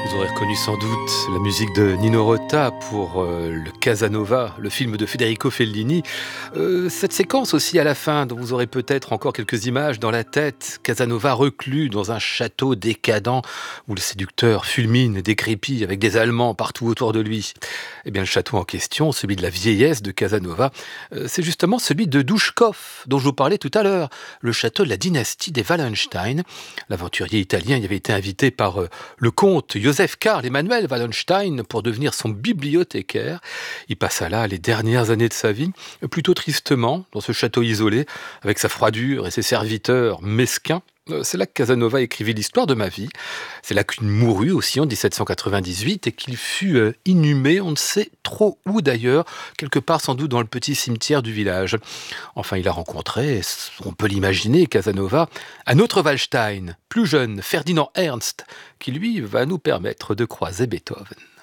Vous aurez reconnu sans doute la musique de Nino Rota pour le Casanova, le film de Federico Fellini. Cette séquence aussi à la fin, dont vous aurez peut-être encore quelques images dans la tête. Casanova reclus dans un château décadent où le séducteur fulmine et décrépit avec des Allemands partout autour de lui. Eh bien, le château en question, celui de la vieillesse de Casanova, c'est justement celui de Douchkov, dont je vous parlais tout à l'heure. Le château de la dynastie des Wallenstein. L'aventurier italien y avait été invité par le comte Joseph Karl Emanuel Wallenstein pour devenir son bibliothécaire. Il passa là les dernières années de sa vie, plutôt tristement, dans ce château isolé, avec sa froidure et ses serviteurs mesquins. C'est là que Casanova écrivit l'histoire de ma vie. C'est là qu'il mourut aussi en 1798 et qu'il fut inhumé, on ne sait trop où d'ailleurs, quelque part sans doute dans le petit cimetière du village. Enfin, il a rencontré, on peut l'imaginer, Casanova, un autre Wallstein, plus jeune, Ferdinand Ernst, qui lui va nous permettre de croiser Beethoven.